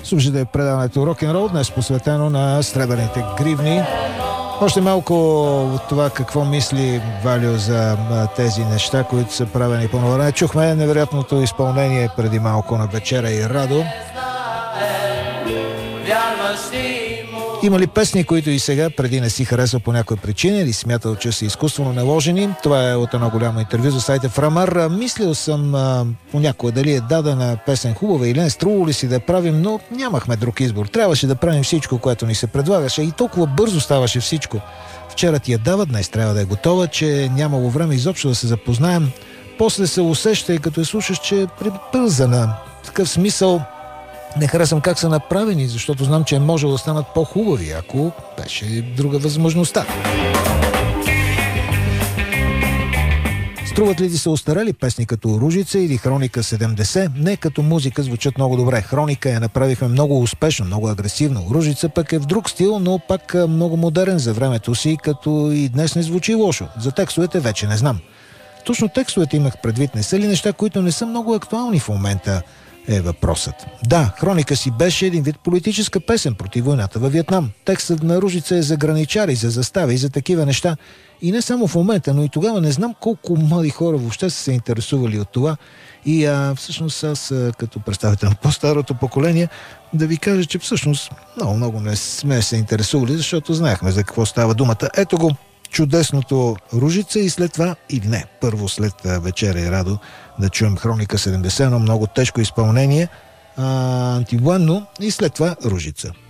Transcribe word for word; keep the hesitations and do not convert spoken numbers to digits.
Слушайте предаването Рок-н-рол, днес посветено на сребърните гривни. Още малко от това какво мисли Валио за тези неща, които са правени по ново време. Чухме невероятното изпълнение преди малко на Вечера и Радо. Има ли песни, които и сега преди не си харесва по някоя причина или смятал, че са изкуствено наложени? Това е от едно голямо интервю за сайта Фрамар. Мислил съм а, понякога дали е дадена песен хубава или не, струвало ли си да я правим, но нямахме друг избор. Трябваше да правим всичко, което ни се предлагаше и толкова бързо ставаше всичко. Вчера ти я дава, днес трябва да е готова, че нямало време изобщо да се запознаем. После се усеща и като я слушаш, че е прибързана. В такъв смисъл не харесвам как са направени, защото знам, че е можело да станат по-хубави, ако беше друга възможността. Струват ли ти се остарели песни като Ружица или Хроника седемдесет? Не, като музика звучат много добре. Хроника я направихме много успешно, много агресивно. Ружица пък е в друг стил, но пак много модерен за времето си, като и днес не звучи лошо. За текстовете вече не знам. Точно текстовете имах предвид. Не са ли неща, които не са много актуални в момента? Е въпросът. Да, Хроника си беше един вид политическа песен против войната във Виетнам. Текстът на Ружица е за граничари, за застави и за такива неща. И не само в момента, но и тогава не знам колко млади хора въобще са се интересували от това. И а, всъщност аз, като представител на по-старото поколение, да ви кажа, че всъщност много-много не сме се интересували, защото знаехме за какво става думата. Ето го чудесното Ружица и след това, или не, първо след Вечера и Радо, да чуем Хроника седемдесет, но много тежко изпълнение, а, антивоенно, и след това Ружица.